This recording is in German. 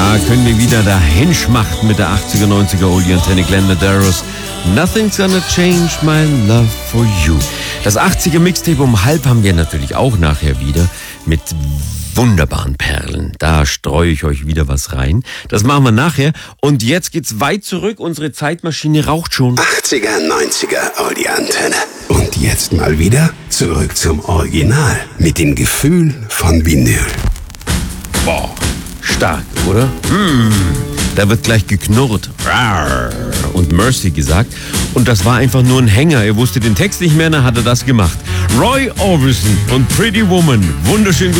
Da können wir wieder dahin schmachten mit der 80er, 90er Oldie Antenne Glenn Medeiros. Nothing's gonna change my love for you. Das 80er Mixtape um halb haben wir natürlich auch nachher wieder mit wunderbaren Perlen. Da streue ich euch wieder was rein. Das machen wir nachher. Und jetzt geht's weit zurück. Unsere Zeitmaschine raucht schon. 80er, 90er Oldie Antenne. Und jetzt mal wieder zurück zum Original. Mit dem Gefühl von Vinyl. Boah, stark, oder? Da wird gleich geknurrt und Mercy gesagt. Und das war einfach nur ein Hänger. Er wusste den Text nicht mehr, dann hat er das gemacht. Roy Orbison und Pretty Woman. Wunderschön.